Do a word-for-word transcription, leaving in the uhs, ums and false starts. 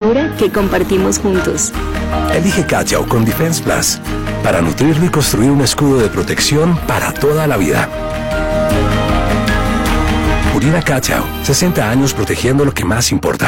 segura que compartimos juntos. Elige Cachao con Defense Plus para nutrirlo y construir un escudo de protección para toda la vida. Purina Cachao, sesenta años protegiendo lo que más importa.